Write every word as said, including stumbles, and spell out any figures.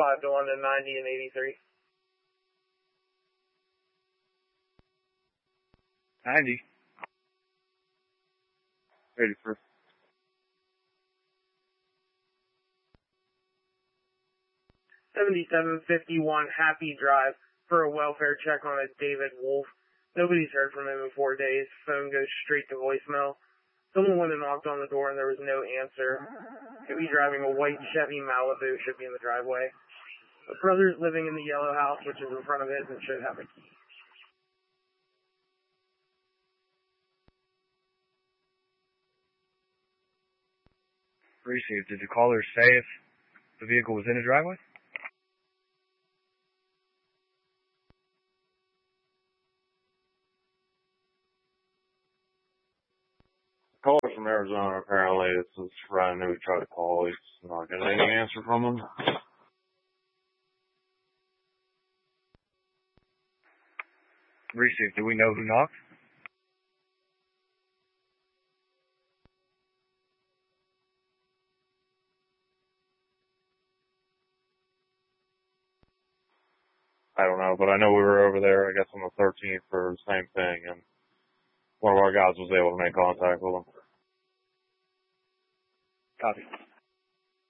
five to London, ninety and eighty-three. ninety. eighty-three. seventy-seven fifty-one, Happy Drive for a welfare check on a David Wolf. Nobody's heard from him in four days. Phone goes straight to voicemail. Someone went and knocked on the door and there was no answer. Could be driving a white Chevy Malibu, should be in the driveway. The brother's living in the yellow house, which is in front of his and should have a key. Received. Did the caller say if the vehicle was in the driveway? Caller from Arizona, apparently. It's his friend who tried to call. He's not getting any answer from him. Received. Do we know who knocked? I don't know, but I know we were over there, I guess, on the thirteenth for the same thing, and one of our guys was able to make contact with him. Copy.